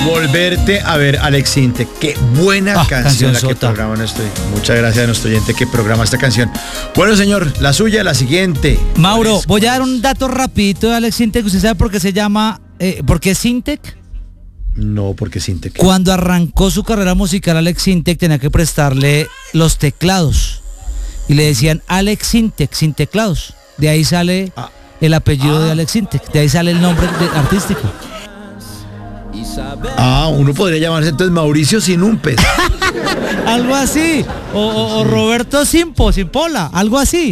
Volverte a ver, Alex Sintek. Qué buena canción la que programa nuestro. Muchas gracias a nuestro oyente que programa esta canción. Bueno, señor, la suya, la siguiente. Mauro, voy a dar un dato rapidito de Alex Sintek. ¿Usted sabe por qué se llama, por qué Sintek? No, porque Sintek. Cuando arrancó su carrera musical, Alex Sintek tenía que prestarle los teclados. Y le decían Alex Sintek, sin teclados. De ahí sale el apellido de Alex Sintek. De ahí sale el nombre artístico. Uno podría llamarse entonces Mauricio Sinumpes. Algo así. O Roberto Simpola, algo así.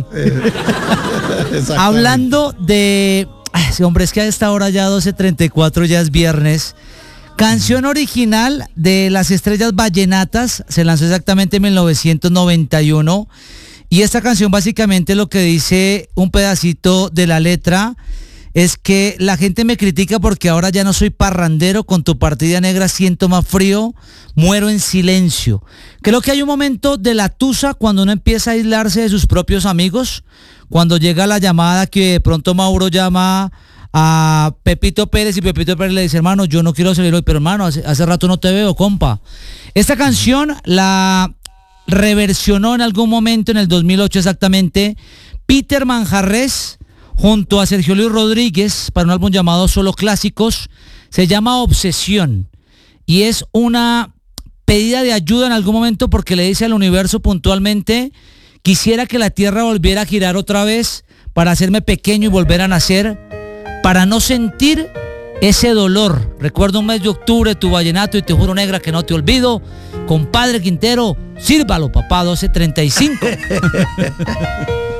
Hablando de... hombre, es que a esta hora ya 12:34, ya es viernes. Canción original de Las Estrellas Vallenatas, se lanzó exactamente en 1991. Y esta canción básicamente lo que dice un pedacito de la letra es que la gente me critica porque ahora ya no soy parrandero, con tu partida negra siento más frío, muero en silencio. Creo que hay un momento de la tusa cuando uno empieza a aislarse de sus propios amigos, cuando llega la llamada que de pronto Mauro llama a Pepito Pérez y Pepito Pérez le dice, hermano, yo no quiero salir hoy, pero hermano, hace rato no te veo, compa. Esta canción la reversionó en algún momento, en el 2008 exactamente, Peter Manjarrés, junto a Sergio Luis Rodríguez, para un álbum llamado Solo Clásicos. Se llama Obsesión y es una pedida de ayuda en algún momento, porque le dice al universo puntualmente: quisiera que la tierra volviera a girar otra vez para hacerme pequeño y volver a nacer, para no sentir ese dolor. Recuerdo un mes de octubre, tu vallenato, y te juro, negra, que no te olvido. Compadre Quintero, sírvalo, papá, 12:35.